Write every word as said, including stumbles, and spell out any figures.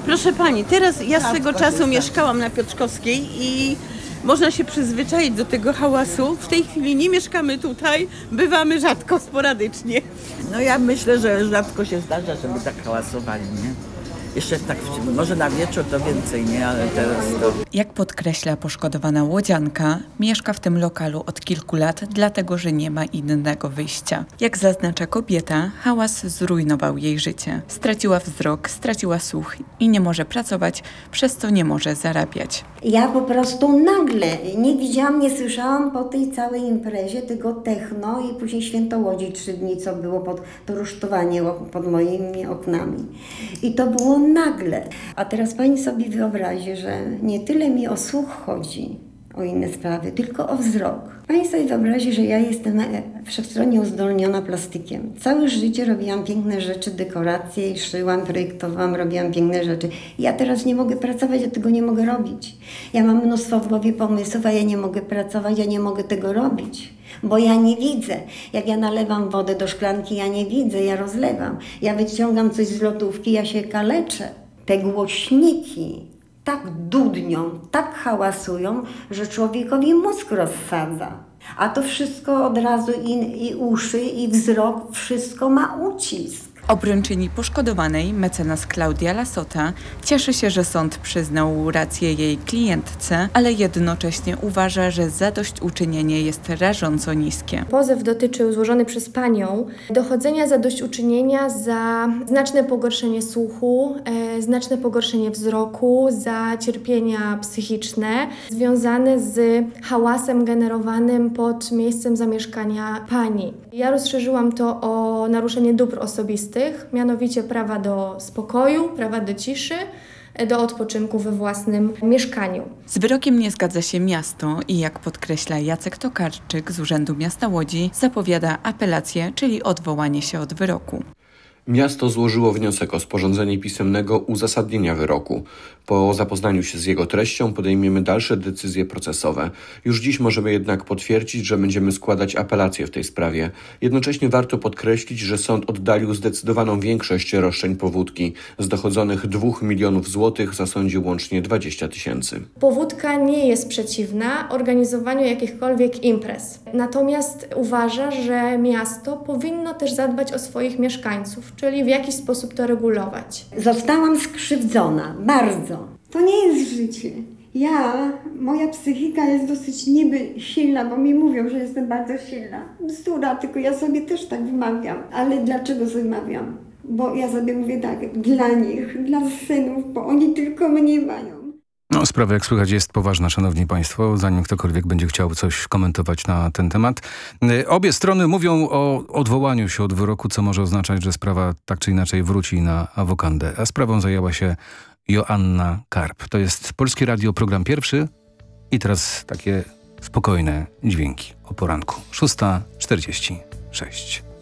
Proszę pani, teraz ja swego czasu mieszkałam na Piotrkowskiej i można się przyzwyczaić do tego hałasu. W tej chwili nie mieszkamy tutaj, bywamy rzadko, sporadycznie. No ja myślę, że rzadko się zdarza, żeby tak hałasowali, nie? Jeszcze tak, może na wieczór to więcej, nie? Ale teraz to... Jak podkreśla poszkodowana łodzianka, mieszka w tym lokalu od kilku lat, dlatego że nie ma innego wyjścia. Jak zaznacza kobieta, hałas zrujnował jej życie. Straciła wzrok, straciła słuch i nie może pracować, przez co nie może zarabiać. Ja po prostu nagle nie widziałam, nie słyszałam po tej całej imprezie tego techno i później Świętołodzi trzy dni, co było pod, to rusztowanie pod moimi oknami. I to było nagle. A teraz pani sobie wyobrazi, że nie tyle mi o słuch chodzi, o inne sprawy, tylko o wzrok. Pani sobie wyobrazi, że ja jestem wszechstronnie uzdolniona plastykiem. Całe życie robiłam piękne rzeczy, dekoracje, szyłam, projektowałam, robiłam piękne rzeczy. Ja teraz nie mogę pracować, ja tego nie mogę robić. Ja mam mnóstwo w głowie pomysłów, a ja nie mogę pracować, ja nie mogę tego robić. Bo ja nie widzę. Jak ja nalewam wodę do szklanki, ja nie widzę, ja rozlewam. Ja wyciągam coś z lodówki, ja się kaleczę. Te głośniki tak dudnią, tak hałasują, że człowiekowi mózg rozsadza. A to wszystko od razu i, i uszy, i wzrok, wszystko ma ucisk. Obręczyni poszkodowanej, mecenas Klaudia Lasota, cieszy się, że sąd przyznał rację jej klientce, ale jednocześnie uważa, że zadośćuczynienie jest rażąco niskie. Pozew dotyczył, złożony przez panią, dochodzenia zadośćuczynienia za znaczne pogorszenie słuchu, e, znaczne pogorszenie wzroku, za cierpienia psychiczne związane z hałasem generowanym pod miejscem zamieszkania pani. Ja rozszerzyłam to o naruszenie dóbr osobistych, mianowicie prawa do spokoju, prawa do ciszy, do odpoczynku we własnym mieszkaniu. Z wyrokiem nie zgadza się miasto i jak podkreśla Jacek Tokarczyk z Urzędu Miasta Łodzi, zapowiada apelację, czyli odwołanie się od wyroku. Miasto złożyło wniosek o sporządzenie pisemnego uzasadnienia wyroku. Po zapoznaniu się z jego treścią podejmiemy dalsze decyzje procesowe. Już dziś możemy jednak potwierdzić, że będziemy składać apelację w tej sprawie. Jednocześnie warto podkreślić, że sąd oddalił zdecydowaną większość roszczeń powódki. Z dochodzonych dwóch milionów złotych zasądził łącznie dwadzieścia tysięcy. Powódka nie jest przeciwna organizowaniu jakichkolwiek imprez. Natomiast uważa, że miasto powinno też zadbać o swoich mieszkańców, czyli w jakiś sposób to regulować. Zostałam skrzywdzona, bardzo. To nie jest życie. Ja, moja psychika jest dosyć niby silna, bo mi mówią, że jestem bardzo silna. Bzdura, tylko ja sobie też tak wymawiam. Ale dlaczego sobie wymawiam? Bo ja sobie mówię tak, dla nich, dla synów, bo oni tylko mnie mają. No, sprawa, jak słychać, jest poważna, szanowni państwo, zanim ktokolwiek będzie chciał coś komentować na ten temat. Obie strony mówią o odwołaniu się od wyroku, co może oznaczać, że sprawa tak czy inaczej wróci na awokandę. A sprawą zajęła się Joanna Karp. To jest Polskie Radio, program pierwszy i teraz takie spokojne dźwięki o poranku. szósta czterdzieści sześć.